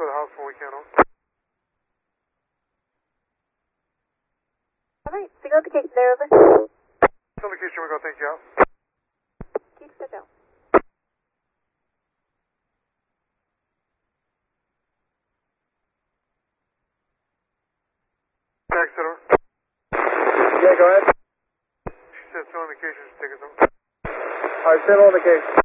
for the house when we can. Alright, signal indication there, over. Signal indication, we go, thank you, out. Keep touch out. Taxi center. Yeah, go ahead. She said signal indication, just take us over. Alright, signal indication.